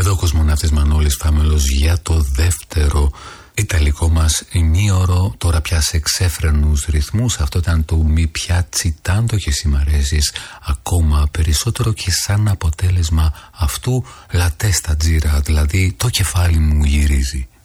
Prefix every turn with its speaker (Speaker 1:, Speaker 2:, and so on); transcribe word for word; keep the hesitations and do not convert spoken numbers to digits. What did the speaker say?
Speaker 1: Εδώ ο κοσμοναύτης Μανώλης Φάμελος για το δεύτερο ιταλικό μας ενίωρο, τώρα πια σε εξέφρενους ρυθμούς. Αυτό ήταν το «Mi piaci tanto» και εσύ μ' αρέσεις ακόμα περισσότερο, και σαν αποτέλεσμα αυτού «La testa gira», δηλαδή το κεφάλι μου γυρίζει.